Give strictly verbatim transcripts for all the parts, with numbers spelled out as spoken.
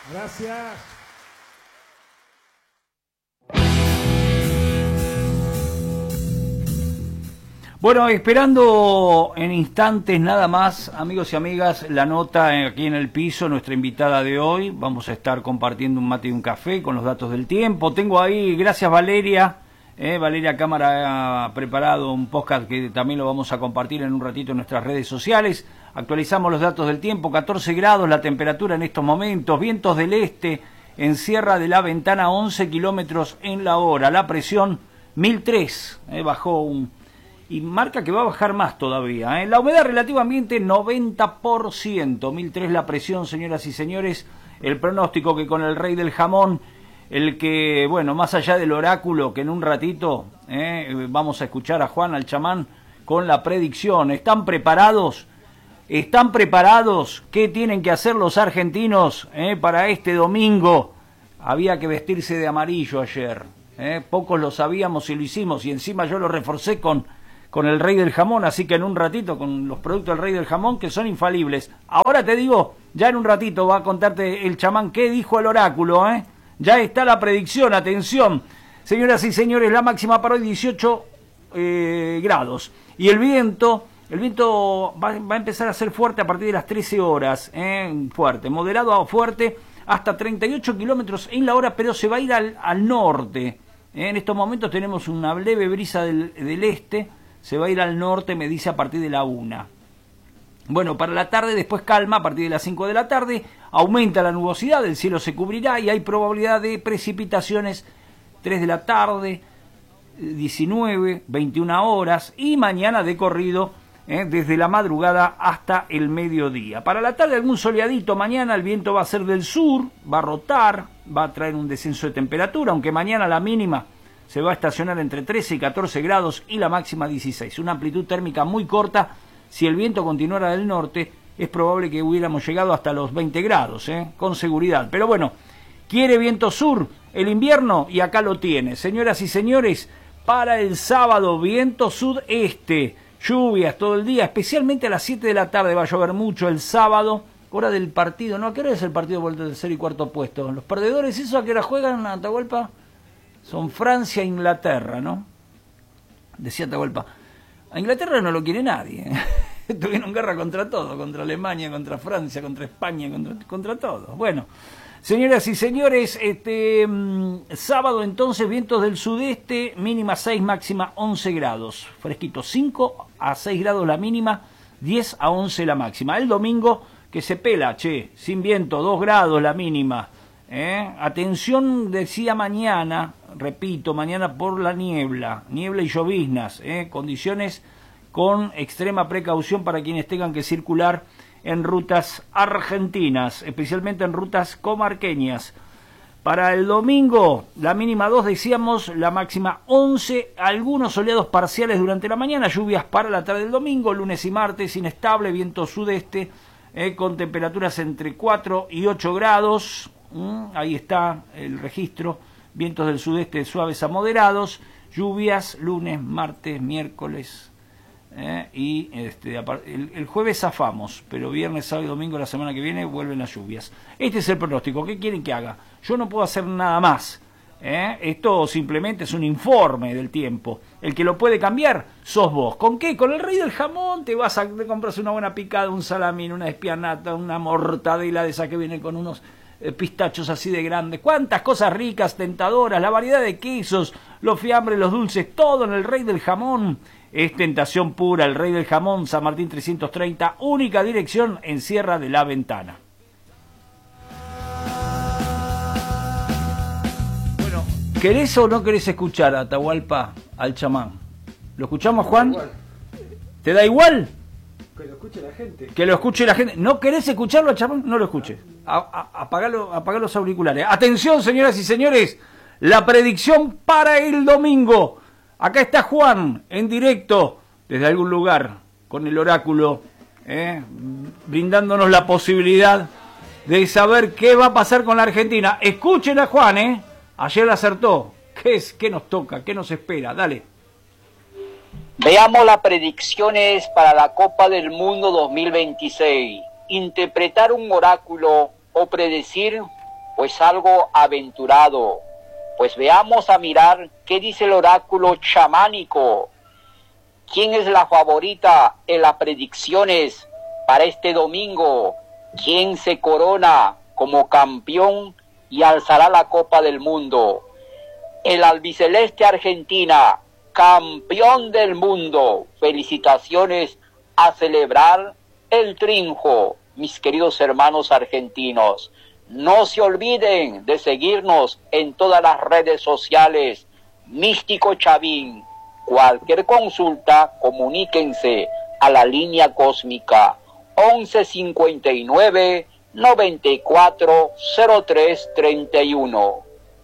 Gracias. Bueno, esperando en instantes nada más, amigos y amigas, la nota aquí en el piso, nuestra invitada de hoy. Vamos a estar compartiendo un mate y un café con los datos del tiempo. Tengo ahí, gracias Valeria, eh, Valeria Cámara ha preparado un podcast que también lo vamos a compartir en un ratito en nuestras redes sociales. Actualizamos los datos del tiempo, catorce grados la temperatura en estos momentos, vientos del este en Sierra de la Ventana once kilómetros en la hora, la presión mil tres, eh, bajó un... y marca que va a bajar más todavía, ¿eh? La humedad relativa ambiente noventa por ciento, mil tres la presión, señoras y señores. El pronóstico que con el rey del jamón, el que, bueno, más allá del oráculo, que en un ratito ¿eh? vamos a escuchar a Juan, al chamán, con la predicción. ¿Están preparados? ¿Están preparados? ¿Qué tienen que hacer los argentinos ¿eh? para este domingo? Había que vestirse de amarillo ayer, ¿eh? Pocos lo sabíamos y lo hicimos, y encima yo lo reforcé con... con el rey del jamón, así que en un ratito, con los productos del rey del jamón, que son infalibles. Ahora te digo, ya en un ratito va a contarte el chamán qué dijo el oráculo, ¿eh? Ya está la predicción, atención. Señoras y señores, la máxima para hoy dieciocho eh, grados. Y el viento, el viento va, va a empezar a ser fuerte a partir de las trece horas, ¿eh? Fuerte, moderado a fuerte, hasta treinta y ocho kilómetros en la hora, pero se va a ir al, al norte. ¿eh? En estos momentos tenemos una leve brisa del, del este, se va a ir al norte, me dice, a partir de la una. Bueno, para la tarde, después calma, a partir de las cinco de la tarde, aumenta la nubosidad, el cielo se cubrirá y hay probabilidad de precipitaciones tres de la tarde, diecinueve, veintiuna horas y mañana de corrido, eh, desde la madrugada hasta el mediodía. Para la tarde algún soleadito, mañana el viento va a ser del sur, va a rotar, va a traer un descenso de temperatura, aunque mañana la mínima se va a estacionar entre trece y catorce grados y la máxima dieciséis. Una amplitud térmica muy corta. Si el viento continuara del norte, es probable que hubiéramos llegado hasta los veinte grados, ¿eh? Con seguridad. Pero bueno, quiere viento sur el invierno y acá lo tiene. Señoras y señores, para el sábado, viento sudeste. Lluvias todo el día, especialmente a las siete de la tarde va a llover mucho el sábado. Hora del partido, ¿no? ¿A qué hora es el partido por el tercer y cuarto puesto? ¿Los perdedores, eso a qué hora juegan, Atahualpa? Son Francia e Inglaterra, ¿no? Decía Atahualpa. A Inglaterra no lo quiere nadie. Tuvieron guerra contra todo, contra Alemania, contra Francia, contra España, contra, contra todo. Bueno, señoras y señores, este mmm, sábado entonces vientos del sudeste, mínima seis, máxima once grados. Fresquito, cinco a seis grados la mínima, diez a once la máxima. El domingo que se pela, che, sin viento, dos grados la mínima. ¿Eh? Atención, decía mañana, repito, mañana por la niebla, niebla y lloviznas, ¿eh? Condiciones con extrema precaución para quienes tengan que circular en rutas argentinas, especialmente en rutas comarqueñas. Para el domingo, la mínima dos, decíamos, la máxima once, algunos soleados parciales durante la mañana, lluvias para la tarde del domingo, lunes y martes, inestable, viento sudeste, ¿eh? Con temperaturas entre cuatro y ocho grados. Mm, ahí está el registro, vientos del sudeste suaves a moderados, lluvias lunes, martes, miércoles eh, y este, el, el jueves zafamos, pero viernes, sábado y domingo la semana que viene vuelven las lluvias. Este es el pronóstico. ¿Qué quieren que haga? Yo no puedo hacer nada más. ¿eh? Esto simplemente es un informe del tiempo. El que lo puede cambiar sos vos. ¿Con qué? Con el rey del jamón te vas a te compras una buena picada, un salamín, una espianata, una mortadela de esa que viene con unos pistachos así de grandes, cuántas cosas ricas, tentadoras, la variedad de quesos, los fiambres, los dulces, todo en el rey del jamón. Es tentación pura, el rey del jamón, San Martín trescientos treinta, única dirección en Sierra de la Ventana. Bueno, ¿querés o no querés escuchar a Atahualpa, al chamán? ¿Lo escuchamos, Juan? ¿Te da igual? Que lo escuche la gente. Que lo escuche la gente. ¿No querés escucharlo, chamán? No lo escuches. Apagalo, apagá los auriculares. Atención, señoras y señores. La predicción para el domingo. Acá está Juan, en directo, desde algún lugar, con el oráculo, ¿eh? brindándonos la posibilidad de saber qué va a pasar con la Argentina. Escuchen a Juan, ¿eh? Ayer acertó. ¿Qué es? ¿Qué nos toca? ¿Qué nos espera? Dale. Veamos las predicciones para la Copa del Mundo dos mil veintiséis. Interpretar un oráculo o predecir pues algo aventurado. Pues veamos a mirar qué dice el oráculo chamánico. ¿Quién es la favorita en las predicciones para este domingo? ¿Quién se corona como campeón y alzará la Copa del Mundo? El albiceleste Argentina, campeón del mundo. Felicitaciones, a celebrar el triunfo, mis queridos hermanos argentinos. No se olviden de seguirnos en todas las redes sociales. Místico Chavín. Cualquier consulta, comuníquense a la línea cósmica once cincuenta y nueve, noventa y cuatro, cero tres treinta y uno.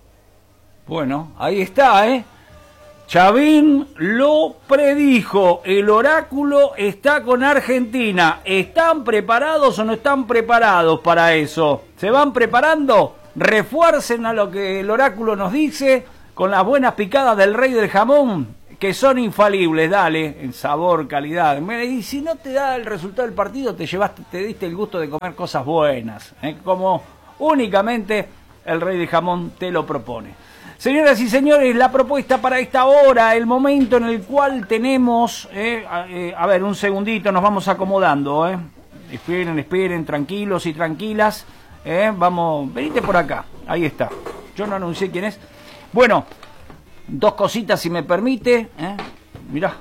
Bueno, ahí está, ¿eh? Chavín lo predijo, el oráculo está con Argentina. ¿Están preparados o no están preparados para eso? ¿Se van preparando? Refuercen a lo que el oráculo nos dice con las buenas picadas del rey del jamón, que son infalibles, dale, en sabor, calidad. Y si no te da el resultado del partido, te llevaste, te diste el gusto de comer cosas buenas, ¿eh? Como únicamente el rey del jamón te lo propone. Señoras y señores, la propuesta para esta hora, el momento en el cual tenemos, eh, a, eh, a ver, un segundito, nos vamos acomodando, eh. Esperen, esperen, tranquilos y tranquilas, eh. Vamos, venite por acá, ahí está. Yo no anuncié quién es. Bueno, dos cositas si me permite, eh. Mirá,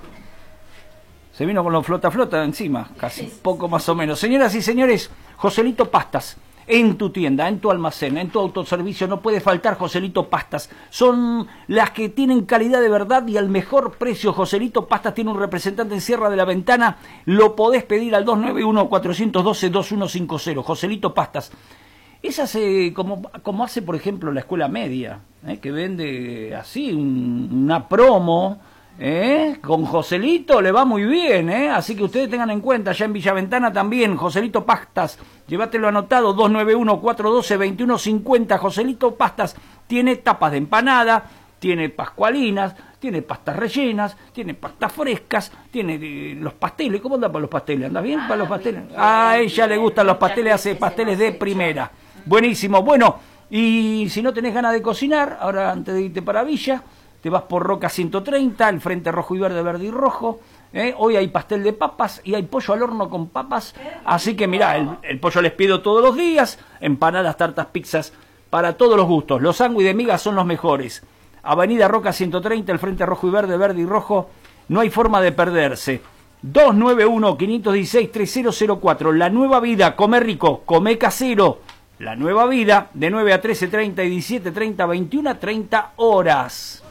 se vino con los flota flota encima, casi, poco más o menos. Señoras y señores, Joselito Pastas. En tu tienda, en tu almacén, en tu autoservicio, no puede faltar Joselito Pastas. Son las que tienen calidad de verdad y al mejor precio. Joselito Pastas tiene un representante en Sierra de la Ventana. Lo podés pedir al dos nueve uno, cuatro uno dos, dos uno cinco cero. Joselito Pastas. Es hace, como, como hace, por ejemplo, la escuela media, ¿eh? Que vende así un, una promo. ¿Eh? Con Joselito le va muy bien, ¿eh? Así que ustedes tengan en cuenta, ya en Villaventana también, Joselito Pastas, llévatelo anotado, dos nueve uno, cuatro uno dos, dos uno cinco cero. Joselito Pastas tiene tapas de empanada, tiene pascualinas, tiene pastas rellenas, tiene pastas frescas, tiene eh, los pasteles. ¿Cómo anda para los pasteles? ¿Anda bien para los pasteles? A ella le gustan los pasteles, hace pasteles de primera. Buenísimo. Bueno, y si no tenés ganas de cocinar, ahora antes de irte para Villa, te vas por Roca ciento treinta, el frente rojo y verde, verde y rojo. ¿eh? Hoy hay pastel de papas y hay pollo al horno con papas. Así que mirá, el, el pollo les pido todos los días. Empanadas, tartas, pizzas, para todos los gustos. Los sándwiches de migas son los mejores. Avenida Roca ciento treinta, el frente rojo y verde, verde y rojo. No hay forma de perderse. dos nueve uno, cinco uno seis, tres cero cero cuatro. La nueva vida, come rico, come casero. La nueva vida, de nueve a trece treinta y diecisiete treinta, veintiuna treinta horas.